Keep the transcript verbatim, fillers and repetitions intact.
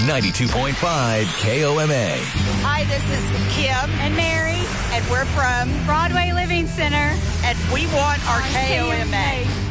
ninety-two point five K O M A. Hi, this is Kim and Mary, and we're from Broadway Living Center, and we want our on K O M A.